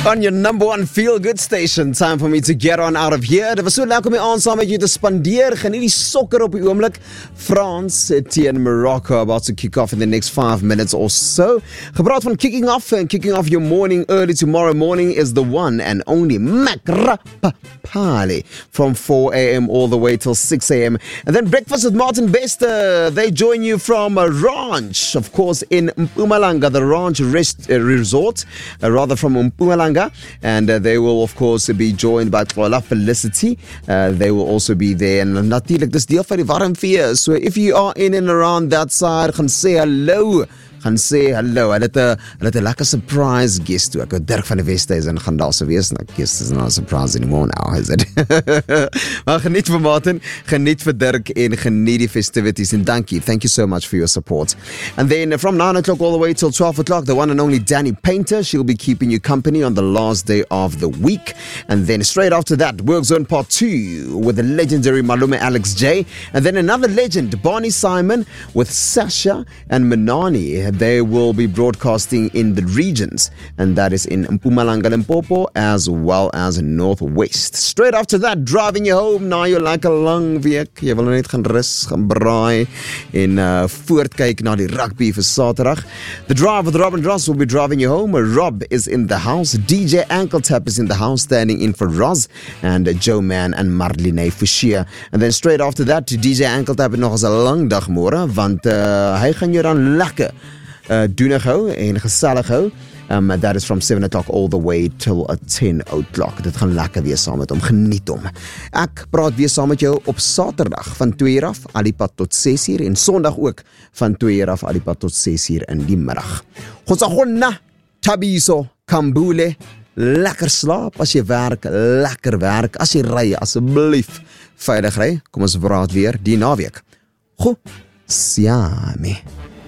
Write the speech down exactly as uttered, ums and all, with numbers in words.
On your number one feel-good station. Time for me to get on out of here. Dit was so lekker om die aand saam met jou te spandeer. Geniet die sokker op die oomblik. France teen Morocco about to kick off in the next five minutes or so. Gepraat van kicking off and kicking off your morning early tomorrow morning is the one and only Makrapapali from four a.m. all the way till six a.m. And then breakfast with Martin Bester. They join you from a ranch, of course, in Mpumalanga, the Ranch Rest uh, Resort, uh, rather from Mpumalanga. And uh, they will, of course, be joined by Xola Felicity. Uh, they will also be there. And natuurlijk, dis deel van die warm vier. So if you are in and around that side, gaan sê hello. Gaan sê hallo. Hulle het 'n hulle het 'n lekker surprise guest toe. Ek het Dirk van die Westhuizen gaan daar sou wees. Nou, guest is not a surprise anymore now, is it? Maar geniet vir Martin, geniet vir Dirk en geniet die festivities en dankie. Thank you so much for your support. And then from nine o'clock all the way till twelve o'clock, the one and only Danny Painter. She'll be keeping you company on the last day of the week. And then straight after that, Work Zone Part two with the legendary Malume Alex J. And then another legend, Barney Simon with Sasha and Manani. They will be broadcasting in the regions, and that is in Mpumalanga, Limpopo, as well as Northwest. Straight after that, driving you home, now you're like a long week. Jy wil net gaan rus, gaan braai en uh, voortkyk na die rugby vir Saterdag. The Drive with Rob and Ross will be driving you home. Rob is in the house. D J Ankletap is in the house, standing in for Roz, and uh, Joe Man and Marlene Fouchier. And then straight after that, D J Ankletap het nog eens 'n lang dag môre, want uh, hy gaan jou dan lekker Uh, doenig hou en gesellig hou. Um, that is from seven o'clock all the way till uh, ten o'clock. Dit gaan lekker wees saam met hom. Geniet hom. Ek praat weer saam met jou op Saterdag van twee uur af al die pad tot ses uur en Sondag ook van twee uur af al die pad tot ses uur in die middag. Gotsagonna, Tabiso, Kambule. Lekker slaap as jy werk, lekker werk. As jy ry, asseblief veilig ry. Kom ons praat weer die naweek. Go, siame.